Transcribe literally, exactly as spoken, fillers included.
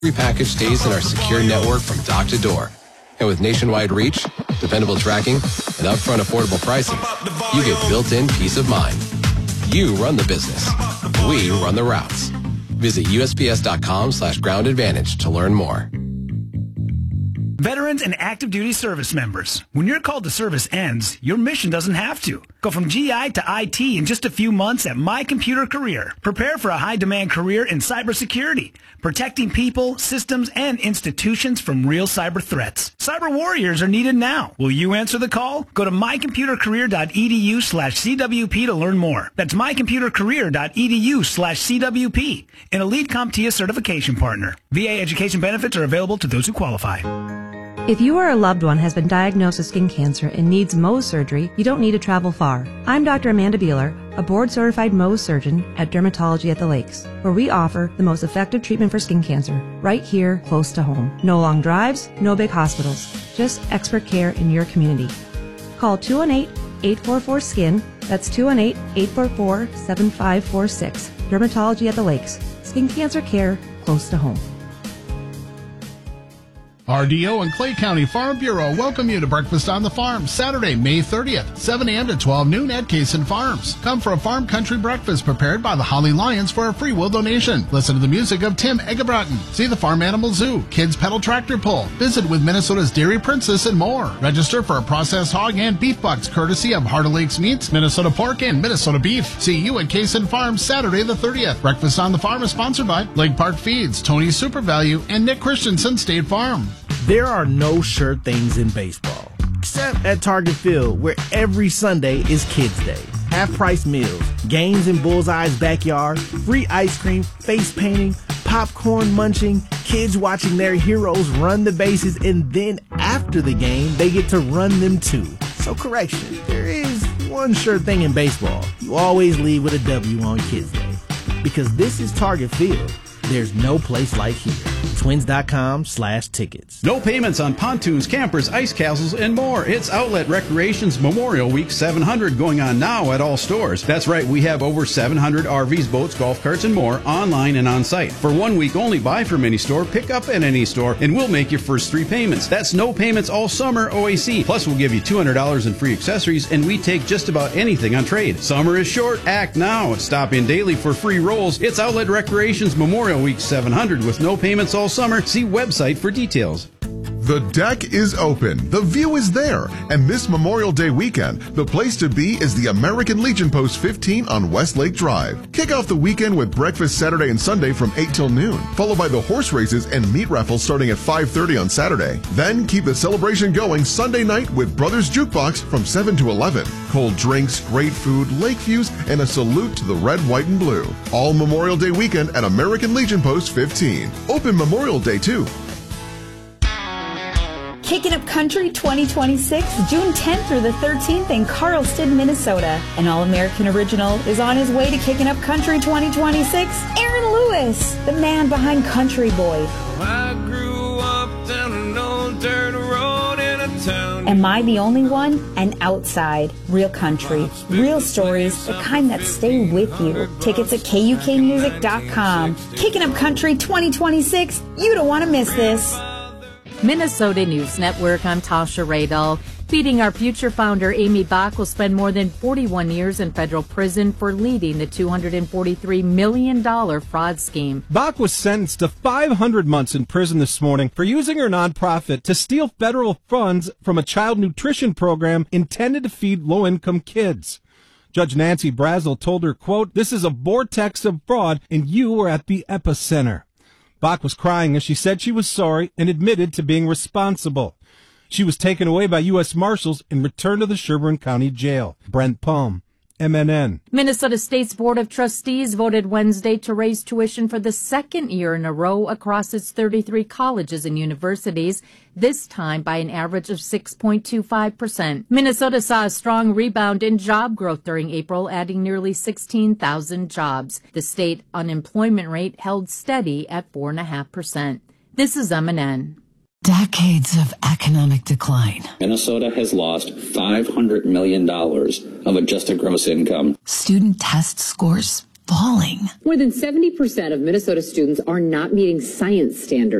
Every package stays in our secure network from dock to door. And with nationwide reach, dependable tracking, and upfront affordable pricing, you get built-in peace of mind. You run the business. We run the routes. Visit U S P S dot com slash ground advantage to learn more. Veterans and active duty service members, when your call to service ends, your mission doesn't have to. Go from G I to I T in just a few months at My Computer Career. Prepare for a high-demand career in cybersecurity, protecting people, systems, and institutions from real cyber threats. Cyber warriors are needed now. Will you answer the call? Go to my computer career dot e d u slash C W P to learn more. That's my computer career dot e d u slash C W P, an elite CompTIA certification partner. V A education benefits are available to those who qualify. If you or a loved one has been diagnosed with skin cancer and needs Mohs surgery, you don't need to travel far. I'm Doctor Amanda Beeler, a board-certified Mohs surgeon at Dermatology at the Lakes, where we offer the most effective treatment for skin cancer, right here, close to home. No long drives, no big hospitals, just expert care in your community. Call two one eight, eight four four, S K I N. That's two one eight, eight four four, seven five four six. Dermatology at the Lakes. Skin cancer care close to home. R D O and Clay County Farm Bureau welcome you to Breakfast on the Farm, Saturday, May thirtieth, seven a.m. to twelve noon at Kaysen Farms. Come for a farm country breakfast prepared by the Holly Lions for a free will donation. Listen to the music of Tim Egebraten. See the Farm Animal Zoo, Kids Pedal Tractor Pull. Visit with Minnesota's Dairy Princess and more. Register for a processed hog and beef bucks courtesy of Heart of Lakes Meats, Minnesota Pork, and Minnesota Beef. See you at Kaysen Farms Saturday the thirtieth. Breakfast on the Farm is sponsored by Lake Park Feeds, Tony's Super Value, and Nick Christensen State Farm. There are no sure things in baseball, except at Target Field, where every Sunday is Kids Day. Half-price meals, games in Bullseye's backyard, free ice cream, face painting, popcorn munching, kids watching their heroes run the bases, and then after the game, they get to run them too. So correction, there is one sure thing in baseball. You always leave with a W on Kids Day. Because this is Target Field. There's no place like here. Twins.com slash tickets. No payments on pontoons, campers, ice castles, and more. It's Outlet Recreation's Memorial Week seven hundred going on now at all stores. That's right, we have over seven hundred R Vs, boats, golf carts, and more online and on site. For one week only, buy from any store, pick up at any store, and we'll make your first three payments. That's no payments all summer O A C. Plus, we'll give you two hundred dollars in free accessories, and we take just about anything on trade. Summer is short. Act now. Stop in daily for free rolls. It's Outlet Recreation's Memorial Week seven hundred with no payments all summer. See website for details. The deck is open, the view is there, and this Memorial Day weekend, the place to be is the American Legion Post fifteen on Westlake Drive. Kick off the weekend with breakfast Saturday and Sunday from eight till noon, followed by the horse races and meat raffles starting at five thirty on Saturday. Then keep the celebration going Sunday night with Brothers Jukebox from seven to eleven. Cold drinks, great food, lake views, and a salute to the red, white, and blue. All Memorial Day weekend at American Legion Post fifteen. Open Memorial Day too. Kicking Up Country twenty twenty-six, June tenth through the thirteenth in Carlston, Minnesota. An All-American original is on his way to Kicking Up Country twenty twenty-six. Aaron Lewis, the man behind Country Boy. I grew up down an old dirt road in a town. Am I the Only One? And Outside. Real country. Real stories, the kind that stay with you. Tickets at K U K music dot com. Kicking Up Country twenty twenty-six. You don't want to miss this. Minnesota News Network, I'm Tasha Radel. Feeding Our Future founder Amy Bach will spend more than forty-one years in federal prison for leading the two hundred forty-three million dollars fraud scheme. Bach was sentenced to five hundred months in prison this morning for using her nonprofit to steal federal funds from a child nutrition program intended to feed low-income kids. Judge Nancy Brazel told her, quote, "This is a vortex of fraud, and you were at the epicenter." Bach was crying as she said she was sorry and admitted to being responsible. She was taken away by U S Marshals and returned to the Sherburne County Jail. Brent Palm, M N N. Minnesota State's Board of Trustees voted Wednesday to raise tuition for the second year in a row across its thirty-three colleges and universities, this time by an average of six point two five percent. Minnesota saw a strong rebound in job growth during April, adding nearly sixteen thousand jobs. The state unemployment rate held steady at four point five percent. This is M N N. Decades of economic decline. Minnesota has lost five hundred million dollars of adjusted gross income. Student test scores falling. More than seventy percent of Minnesota students are not meeting science standards.